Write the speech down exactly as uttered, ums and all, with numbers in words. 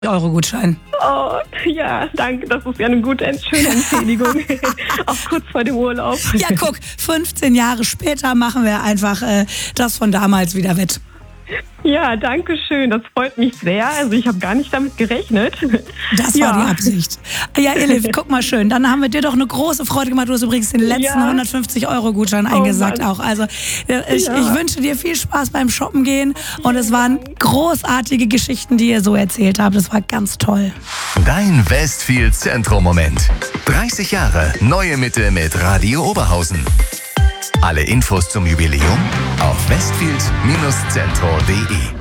Euro-Gutschein. Oh, ja, danke. Das ist ja eine gute, schöne Entschädigung. Auch kurz vor dem Urlaub. Ja, guck, fünfzehn Jahre später machen wir einfach äh, das von damals wieder wett. Ja, danke schön. Das freut mich sehr. Also ich habe gar nicht damit gerechnet. Das war ja die Absicht. Ja, Elif, guck mal schön. Dann haben wir dir doch eine große Freude gemacht. Du hast übrigens den letzten Ja. hundertfünfzig Euro Gutschein eingesagt Mann. auch. Also äh, ich, Ja. ich wünsche dir viel Spaß beim Shoppen gehen. Und es waren großartige Geschichten, die ihr so erzählt habt. Das war ganz toll. Dein Westfield Zentrum-Moment. dreißig Jahre Neue Mitte mit Radio Oberhausen. Alle Infos zum Jubiläum auf westfield Bindestrich zentro punkt de.